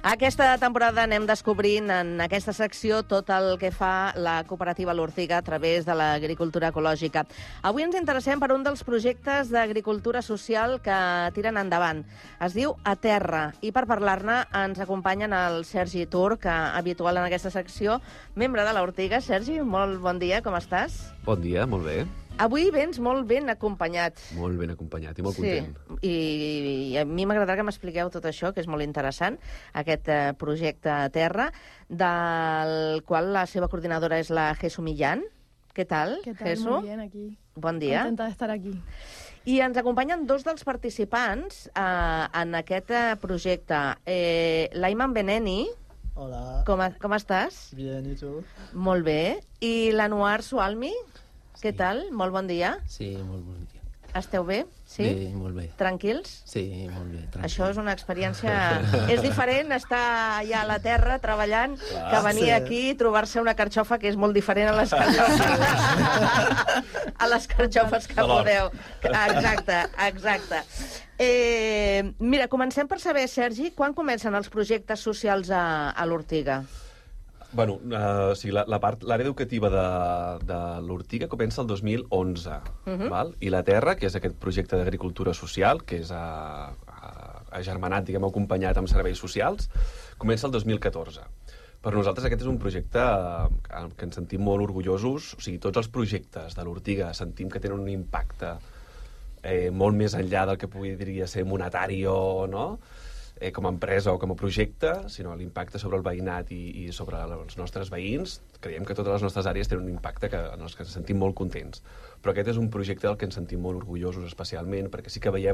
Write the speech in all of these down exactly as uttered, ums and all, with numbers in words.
Aquesta temporada anem descobrint en aquesta secció tot el que fa la cooperativa L'Ortiga a través de l'agricultura ecològica. Avui ens interessem per un dels projectes d'agricultura social que tiren endavant. Es diu A Terra, i per parlar-ne ens acompanyen el Sergi Turc, habitual en aquesta secció, membre de L'Ortiga. Sergi, molt bon dia, com estàs? Bon dia, molt bé. Avui vens molt ben acompanyat. Molt ben acompanyat i molt sí. content. I, I a mi m'agradarà que m'expliqueu tot això, que és molt interessant, aquest eh, projecte a Terra, del qual la seva coordinadora és la Jesús Millán. Què tal, ¿Qué tal? Jesús? Muy bien, aquí. Bon dia. Contenta de estar aquí. I ens acompanyen dos dels participants eh, en aquest eh, projecte. Eh, L'Ayman Beneni. Hola. Com, a, com estàs? Bien, ¿y tú? Molt bé. I l'Anouar Sualmi. Què Sí. tal? Molt bon dia. Sí, molt bon dia. Esteu bé? Sí? Bé, molt bé. Tranquils? Sí, molt bé. Tranquil. Això és una experiència... és diferent estar allà a la terra treballant Clar, que venir sí. aquí i trobar-se una carxofa que és molt diferent a les carxofes, a les carxofes que podeu. Exacte, exacte. Eh, mira, comencem per saber, Sergi, quan comencen els projectes socials a, a l'Ortiga? Bueno, uh, o sigui, la, la part, l'àrea educativa de, de l'Ortiga comença el dos mil onze, Mhm. val? I la Terra, que és aquest projecte d'agricultura social, que és a, a, agermanat, diguem, acompanyat amb serveis socials, comença el dos mil catorze. Per nosaltres aquest és un projecte que, que ens sentim molt orgullosos. O sigui, tots els projectes de l'Ortiga sentim que tenen un impacte eh, molt més enllà del que podria ser monetari o no, eh, com a empresa o com a projecte, sinó l'impacte sobre el veïnat i, i sobre els nostres veïns. Creiem que totes les nostres àrees tenen un impacte que, en els que ens sentim molt contents. Però aquest és un projecte del que ens sentim molt orgullosos especialment, perquè sí que veiem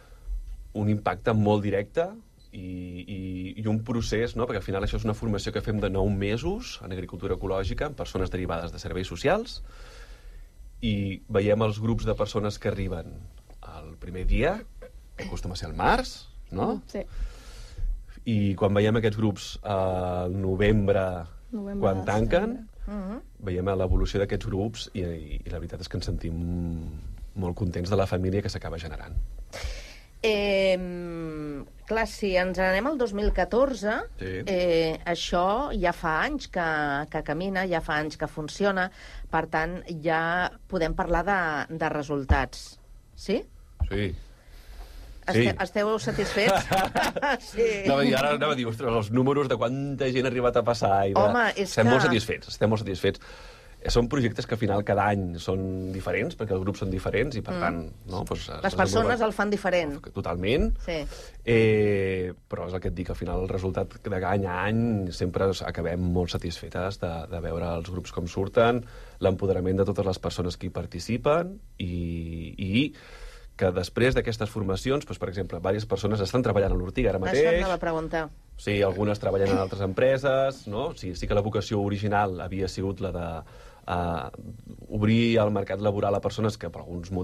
un impacte molt directe i, i, i un procés, no? Perquè al final això és una formació que fem de nou mesos en agricultura ecològica, amb persones derivades de serveis socials, i veiem els grups de persones que arriben el primer dia, que acostuma a ser el març, no? Sí. I quan veiem aquests grups al novembre, Novembre, quan tanquen, desembre. Uh-huh. veiem l'evolució d'aquests grups i, i, i la veritat és que ens sentim molt contents de la família que s'acaba generant. Eh, clar, si ens anem al dos mil catorze, Sí. eh, això ja fa anys que, que camina, ja fa anys que funciona, per tant, ja podem parlar de, de resultats. Sí? Sí. Este, Sí. Esteu satisfets? sí. Anava a dir, ara anava a dir, ostres, els números de quanta gent ha arribat a passar. I de... Home, és estem que- molt satisfets, estem molt satisfets. Eh, Són projectes que al final cada any són diferents, perquè els grups són diferents i per Mm. tant... No, doncs, es Les persones desenvolupa- el fan diferent. Totalment. Sí. Eh, però és el que et dic, al final el resultat de any a any sempre acabem molt satisfetes de, de veure els grups com surten, l'empoderament de totes les persones que hi participen i, i que després d'aquestes formacions, doncs, per exemple, diverses persones estan treballant a l'Ortiga ara Això mateix. anava a preguntar. Sí, algunes treballen en altres empreses, no? O sigui, sí que la vocació original havia sigut la de uh, obrir el mercat laboral a persones que per alguns motius